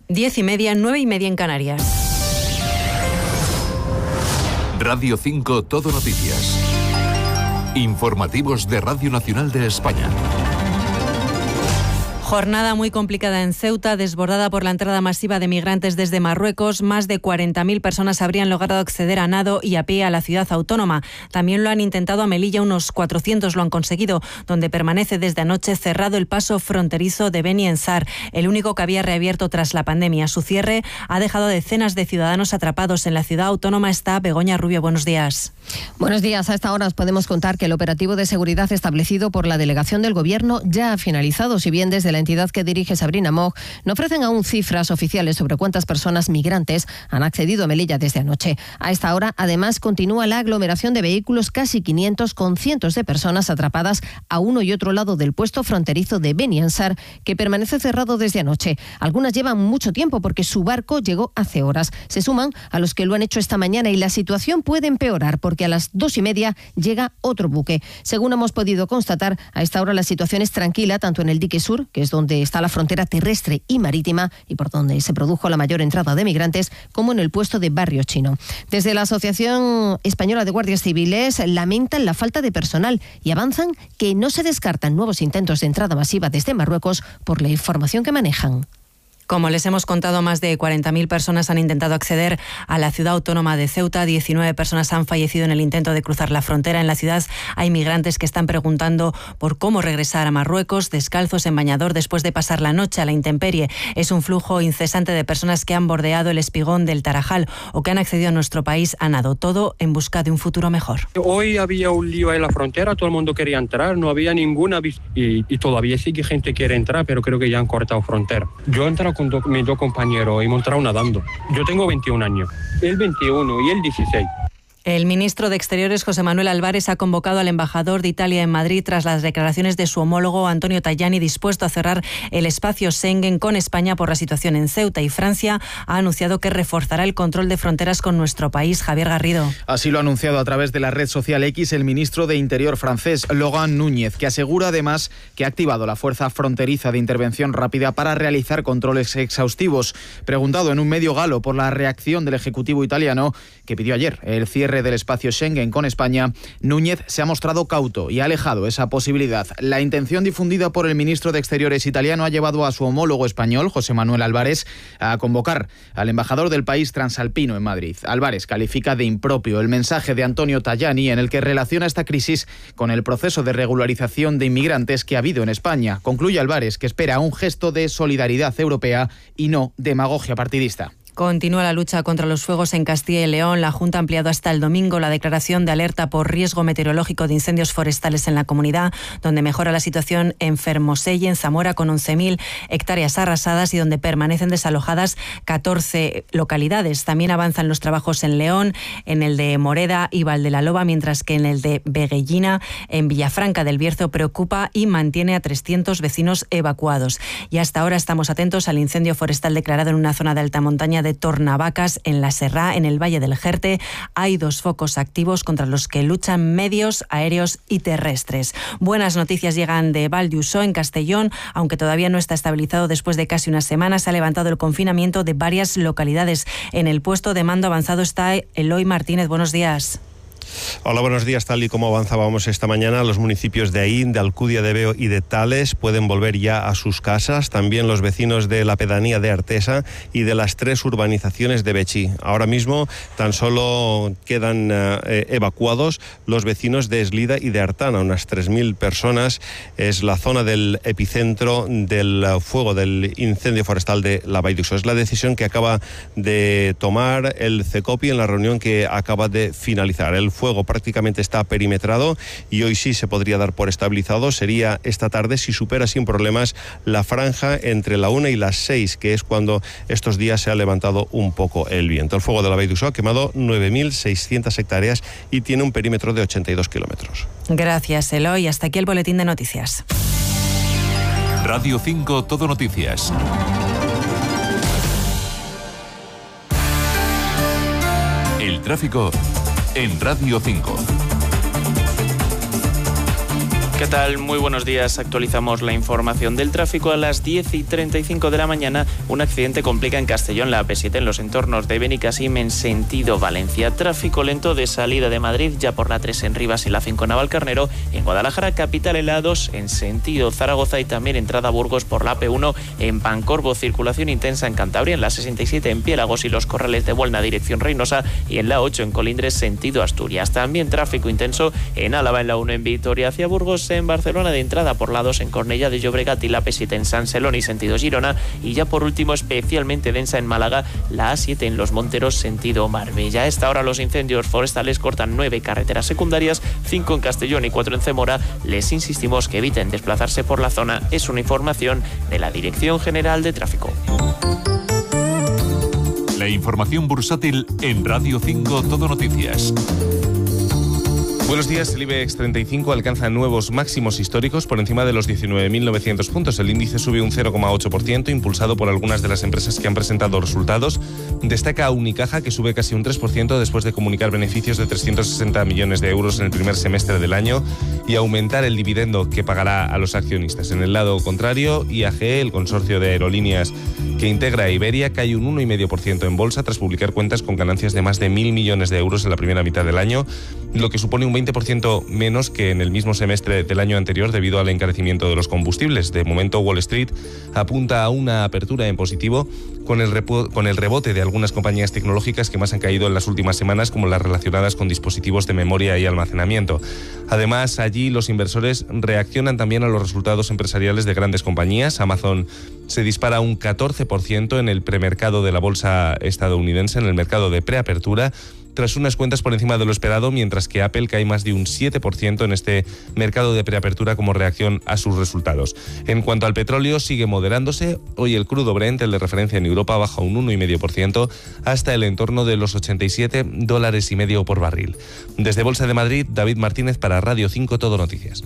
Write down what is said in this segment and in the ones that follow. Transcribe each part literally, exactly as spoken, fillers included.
Diez y media, nueve y media en Canarias. Radio cinco Todo Noticias. Informativos de Radio Nacional de España. Jornada muy complicada en Ceuta, desbordada por la entrada masiva de migrantes desde Marruecos. Más de cuarenta mil personas habrían logrado acceder a nado y a pie a la ciudad autónoma. También lo han intentado a Melilla, unos cuatrocientos lo han conseguido, donde permanece desde anoche cerrado el paso fronterizo de Beni Ensar, el único que había reabierto tras la pandemia. Su cierre ha dejado a decenas de ciudadanos atrapados. En la ciudad autónoma está Begoña Rubio. Buenos días. Buenos días. A esta hora os podemos contar que el operativo de seguridad establecido por la delegación del Gobierno ya ha finalizado, si bien desde la entidad que dirige Sabrina Moog no ofrecen aún cifras oficiales sobre cuántas personas migrantes han accedido a Melilla desde anoche. A esta hora, además, continúa la aglomeración de vehículos, casi quinientos, con cientos de personas atrapadas a uno y otro lado del puesto fronterizo de Beni Ansar, que permanece cerrado desde anoche. Algunas llevan mucho tiempo porque su barco llegó hace horas. Se suman a los que lo han hecho esta mañana y la situación puede empeorar porque a las dos y media llega otro buque. Según hemos podido constatar, a esta hora la situación es tranquila tanto en el dique sur, que es donde está la frontera terrestre y marítima y por donde se produjo la mayor entrada de migrantes, como en el puesto de Barrio Chino. Desde la Asociación Española de Guardias Civiles lamentan la falta de personal y avanzan que no se descartan nuevos intentos de entrada masiva desde Marruecos por la información que manejan. Como les hemos contado, más de cuarenta mil personas han intentado acceder a la ciudad autónoma de Ceuta. diecinueve personas han fallecido en el intento de cruzar la frontera. En la ciudad hay migrantes que están preguntando por cómo regresar a Marruecos, descalzos en bañador después de pasar la noche a la intemperie. Es un flujo incesante de personas que han bordeado el espigón del Tarajal o que han accedido a nuestro país a nado, todo en busca de un futuro mejor. Hoy había un lío en la frontera, todo el mundo quería entrar, no había ninguna vis- y, y todavía sí que gente quiere entrar, pero creo que ya han cortado frontera. Yo he entrado con do, mis dos compañeros, hemos entrado nadando. Yo tengo veintiún años, él veintiuno y él dieciséis. El ministro de Exteriores, José Manuel Álvarez, ha convocado al embajador de Italia en Madrid tras las declaraciones de su homólogo Antonio Tajani, dispuesto a cerrar el espacio Schengen con España por la situación en Ceuta, y Francia ha anunciado que reforzará el control de fronteras con nuestro país. Javier Garrido. Así lo ha anunciado a través de la red social X el ministro de Interior francés, Laurent Núñez, que asegura además que ha activado la Fuerza Fronteriza de Intervención Rápida para realizar controles exhaustivos. Preguntado en un medio galo por la reacción del Ejecutivo italiano, que pidió ayer el cierre del espacio Schengen con España, Núñez se ha mostrado cauto y ha alejado esa posibilidad. La intención difundida por el ministro de Exteriores italiano ha llevado a su homólogo español, José Manuel Álvarez, a convocar al embajador del país transalpino en Madrid. Álvarez califica de impropio el mensaje de Antonio Tajani en el que relaciona esta crisis con el proceso de regularización de inmigrantes que ha habido en España. Concluye Álvarez que espera un gesto de solidaridad europea y no demagogia partidista. Continúa la lucha contra los fuegos en Castilla y León. La Junta ha ampliado hasta el domingo la declaración de alerta por riesgo meteorológico de incendios forestales en la comunidad, donde mejora la situación en Fermoselle, en Zamora, con once mil hectáreas arrasadas y donde permanecen desalojadas catorce localidades. También avanzan los trabajos en León, en el de Moreda y Valdelaloba, mientras que en el de Veguellina, en Villafranca del Bierzo, preocupa y mantiene a trescientos vecinos evacuados. Y hasta ahora estamos atentos al incendio forestal declarado en una zona de alta montaña de Tornavacas, en la Serrá, en el Valle del Jerte. Hay dos focos activos contra los que luchan medios aéreos y terrestres. Buenas noticias llegan de Val d'Usó, en Castellón, aunque todavía no está estabilizado después de casi una semana. Se ha levantado el confinamiento de varias localidades. En el puesto de mando avanzado está Eloy Martínez. Buenos días. Hola, buenos días. Tal y como avanzábamos esta mañana, los municipios de Aín, de Alcudia de Veo y de Tales pueden volver ya a sus casas. También los vecinos de la pedanía de Artesa y de las tres urbanizaciones de Betxí. Ahora mismo tan solo quedan eh, evacuados los vecinos de Eslida y de Artana. Unas tres mil personas. Es la zona del epicentro del fuego, del incendio forestal de la Vall d'Usó. Es la decisión que acaba de tomar el CECOPI en la reunión que acaba de finalizar. El fuego prácticamente está perimetrado y hoy sí se podría dar por estabilizado. Sería esta tarde si supera sin problemas la franja entre la una y las seis, que es cuando estos días se ha levantado un poco el viento. El fuego de la Vall d'Usó ha quemado nueve mil seiscientas hectáreas y tiene un perímetro de ochenta y dos kilómetros. Gracias, Eloy. Hasta aquí el boletín de noticias. Radio cinco Todo Noticias. El tráfico en Radio cinco. ¿Qué tal? Muy buenos días. Actualizamos la información del tráfico. A las diez y treinta y cinco de la mañana, un accidente complica en Castellón la A P siete en los entornos de Benicassim en sentido Valencia. Tráfico lento de salida de Madrid, ya por la tres en Rivas y la cinco en Navalcarnero. En Guadalajara, capital, en la A dos en sentido Zaragoza y también entrada a Burgos por la A P uno en Pancorbo. Circulación intensa en Cantabria, en la sesenta y siete en Piélagos y los Corrales de Buelna, dirección Reynosa, y en la ocho en Colindres, sentido Asturias. También tráfico intenso en Álava, en la uno en Vitoria hacia Burgos, en Barcelona de entrada por la dos en Cornellá de Llobregat y la A P siete en San Celoni sentido Girona, y ya por último especialmente densa en Málaga la A siete en Los Monteros sentido Marbella. A esta hora los incendios forestales cortan nueve carreteras secundarias, cinco en Castellón y cuatro en Zamora. Les insistimos que eviten desplazarse por la zona. Es una información de la Dirección General de Tráfico. La información bursátil en Radio cinco Todo Noticias. Buenos días. El IBEX treinta y cinco alcanza nuevos máximos históricos por encima de los diecinueve mil novecientos puntos. El índice sube un cero coma ocho por ciento, impulsado por algunas de las empresas que han presentado resultados. Destaca Unicaja, que sube casi un tres por ciento después de comunicar beneficios de trescientos sesenta millones de euros en el primer semestre del año y aumentar el dividendo que pagará a los accionistas. En el lado contrario, I A G, el consorcio de aerolíneas que integra a Iberia, cae un uno coma cinco por ciento en bolsa tras publicar cuentas con ganancias de más de mil millones de euros en la primera mitad del año, lo que supone un veinte por ciento menos que en el mismo semestre del año anterior debido al encarecimiento de los combustibles. De momento, Wall Street apunta a una apertura en positivo con el, repo- con el rebote de algunas compañías tecnológicas que más han caído en las últimas semanas, como las relacionadas con dispositivos de memoria y almacenamiento. Además, allí los inversores reaccionan también a los resultados empresariales de grandes compañías. Amazon se dispara un catorce por ciento en el premercado de la bolsa estadounidense, en el mercado de preapertura, tras unas cuentas por encima de lo esperado, mientras que Apple cae más de un siete por ciento en este mercado de preapertura como reacción a sus resultados. En cuanto al petróleo, sigue moderándose. Hoy el crudo Brent, el de referencia en Europa, baja un uno coma cinco por ciento hasta el entorno de los ochenta y siete dólares y medio por barril. Desde Bolsa de Madrid, David Martínez para Radio cinco Todo Noticias.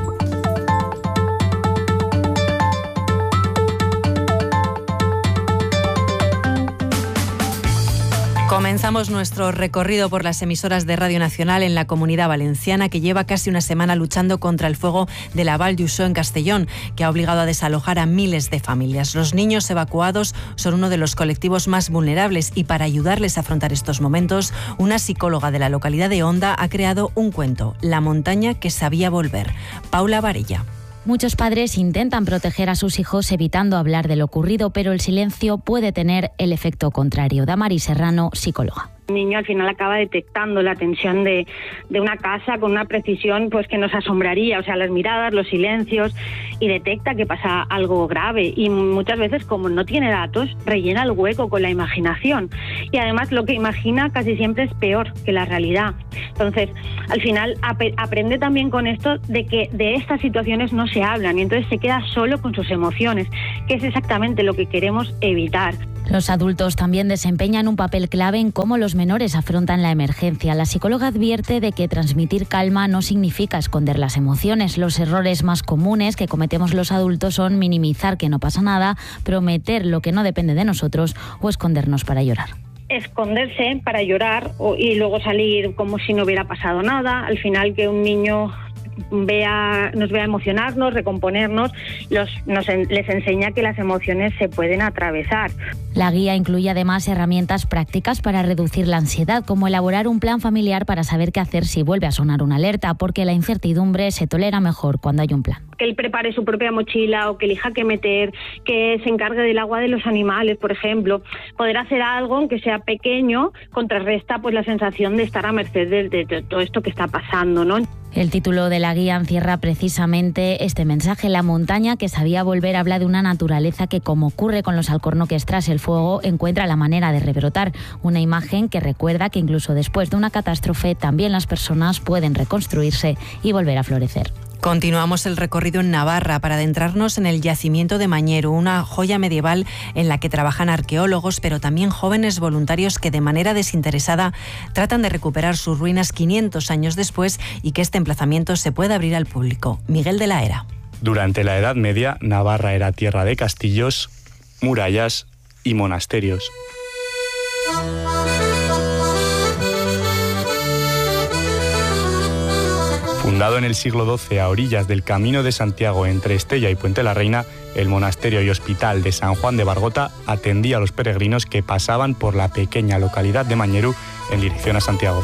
Comenzamos nuestro recorrido por las emisoras de Radio Nacional en la Comunidad Valenciana, que lleva casi una semana luchando contra el fuego de la Vall d'Uixó en Castellón, que ha obligado a desalojar a miles de familias. Los niños evacuados son uno de los colectivos más vulnerables y para ayudarles a afrontar estos momentos, una psicóloga de la localidad de Onda ha creado un cuento, La montaña que sabía volver. Paula Varella. Muchos padres intentan proteger a sus hijos evitando hablar de lo ocurrido, pero el silencio puede tener el efecto contrario. Damaris Serrano, psicóloga. El niño al final acaba detectando la tensión de, de una casa con una precisión pues que nos asombraría, o sea, las miradas, los silencios, y detecta que pasa algo grave y muchas veces, como no tiene datos, rellena el hueco con la imaginación y además lo que imagina casi siempre es peor que la realidad. Entonces, al final ap- aprende también con esto de que de estas situaciones no se hablan y entonces se queda solo con sus emociones, que es exactamente lo que queremos evitar. Los adultos también desempeñan un papel clave en cómo los menores afrontan la emergencia. La psicóloga advierte de que transmitir calma no significa esconder las emociones. Los errores más comunes que cometemos los adultos son minimizar que no pasa nada, prometer lo que no depende de nosotros o escondernos para llorar. Esconderse para llorar o, y luego salir como si no hubiera pasado nada. Al final, que un niño vea, nos vea emocionarnos, recomponernos, los, nos, les enseña que las emociones se pueden atravesar. La guía incluye además herramientas prácticas para reducir la ansiedad, como elaborar un plan familiar para saber qué hacer si vuelve a sonar una alerta, porque la incertidumbre se tolera mejor cuando hay un plan. Que él prepare su propia mochila o que elija qué meter, que se encargue del agua de los animales, por ejemplo. Poder hacer algo, aunque sea pequeño, contrarresta pues la sensación de estar a merced de, de, de todo esto que está pasando, ¿no? El título de la guía encierra precisamente este mensaje. La montaña que sabía volver habla de una naturaleza que, como ocurre con los alcornoques tras el fuego, encuentra la manera de rebrotar. Una imagen que recuerda que incluso después de una catástrofe también las personas pueden reconstruirse y volver a florecer. Continuamos el recorrido en Navarra para adentrarnos en el yacimiento de Mañero, una joya medieval en la que trabajan arqueólogos, pero también jóvenes voluntarios que de manera desinteresada tratan de recuperar sus ruinas quinientos años después y que este emplazamiento se pueda abrir al público. Miguel de la Era. Durante la Edad Media, Navarra era tierra de castillos, murallas y monasterios. Fundado en el siglo doce a orillas del Camino de Santiago entre Estella y Puente la Reina, el monasterio y hospital de San Juan de Bargota atendía a los peregrinos que pasaban por la pequeña localidad de Mañerú en dirección a Santiago.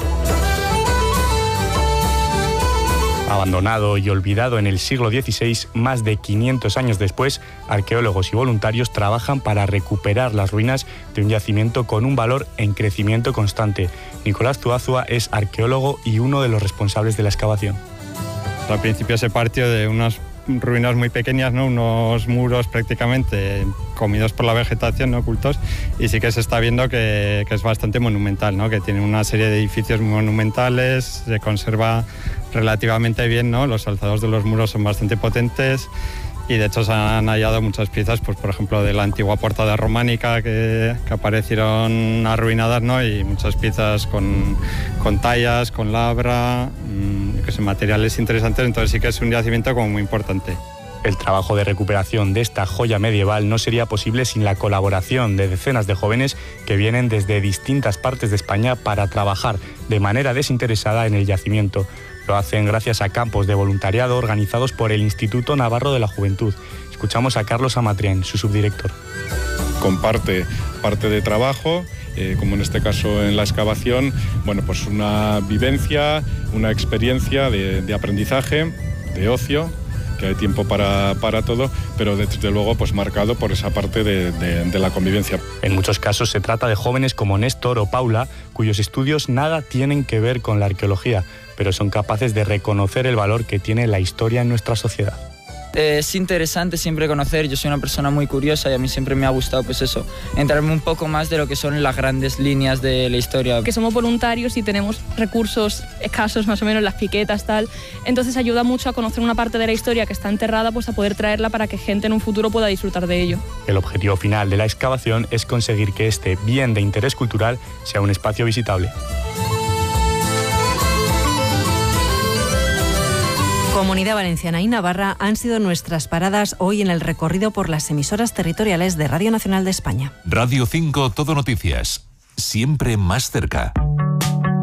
Abandonado y olvidado en el siglo dieciséis, más de quinientos años después, arqueólogos y voluntarios trabajan para recuperar las ruinas de un yacimiento con un valor en crecimiento constante. Nicolás Zuazua es arqueólogo y uno de los responsables de la excavación. Al principio se partió de unas ruinas muy pequeñas, ¿no? Unos muros prácticamente comidos por la vegetación, ¿no? Ocultos, y sí que se está viendo que, que es bastante monumental, ¿no? Que tiene una serie de edificios monumentales, se conserva relativamente bien, ¿no? Los alzados de los muros son bastante potentes y de hecho se han hallado muchas piezas, pues por ejemplo de la antigua portada románica que, que aparecieron arruinadas, ¿no? Y muchas piezas con, con tallas, con labra, mmm, que son materiales interesantes, entonces sí que es un yacimiento como muy importante. El trabajo de recuperación de esta joya medieval no sería posible sin la colaboración de decenas de jóvenes que vienen desde distintas partes de España para trabajar de manera desinteresada en el yacimiento. Lo hacen gracias a campos de voluntariado organizados por el Instituto Navarro de la Juventud. Escuchamos a Carlos Amatrién, su subdirector. Comparte parte de trabajo, eh, como en este caso en la excavación, bueno, pues una vivencia, una experiencia de, de aprendizaje, de ocio, que hay tiempo para, para todo, pero desde luego pues marcado por esa parte de, de, de la convivencia. En muchos casos se trata de jóvenes como Néstor o Paula, cuyos estudios nada tienen que ver con la arqueología, pero son capaces de reconocer el valor que tiene la historia en nuestra sociedad. Es interesante siempre conocer, yo soy una persona muy curiosa y a mí siempre me ha gustado pues eso, entrarme un poco más de lo que son las grandes líneas de la historia. Que somos voluntarios y tenemos recursos escasos, más o menos las piquetas, tal, entonces ayuda mucho a conocer una parte de la historia que está enterrada, pues a poder traerla para que gente en un futuro pueda disfrutar de ello. El objetivo final de la excavación es conseguir que este bien de interés cultural sea un espacio visitable. Comunidad Valenciana y Navarra han sido nuestras paradas hoy en el recorrido por las emisoras territoriales de Radio Nacional de España. Radio cinco Todo Noticias, siempre más cerca.